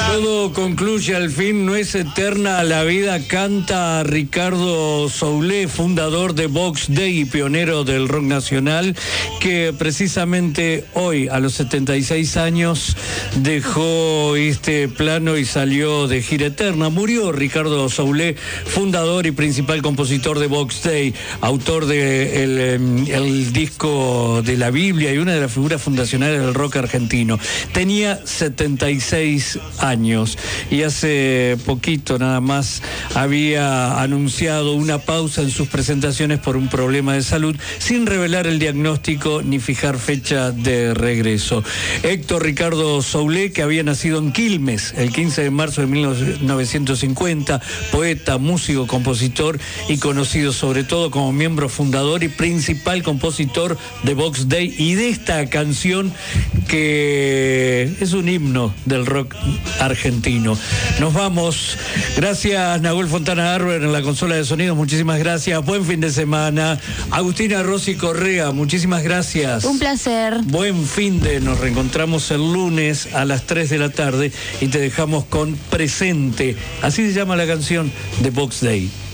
Todo concluye al fin, no es eterna la vida, canta Ricardo Soule, fundador de Box Day y pionero del rock nacional, que precisamente hoy, a los 76 años, dejó este plano y salió de gira eterna. Murió Ricardo Soule, fundador y principal compositor de Box Day, autor de el disco de la Biblia y una de las figuras fundacionales del rock argentino. Tenía 76 años y hace poquito nada más había anunciado una pausa en sus presentaciones por un problema de salud, sin revelar el diagnóstico ni fijar fecha de regreso. Héctor Ricardo Soule, que había nacido en Quilmes el 15 de marzo de 1950, poeta, músico, compositor y conocido sobre todo como miembro fundador y principal compositor de Box Day y de esta canción que es un himno del rock argentino. Nos vamos. Gracias, Nahuel Fontana Arber en la consola de sonidos. Muchísimas gracias. Buen fin de semana. Agustina Rossi Correa, muchísimas gracias. Un placer. Buen fin de. Nos reencontramos el lunes a las 3 de la tarde y te dejamos con Presente. Así se llama la canción de Box Day.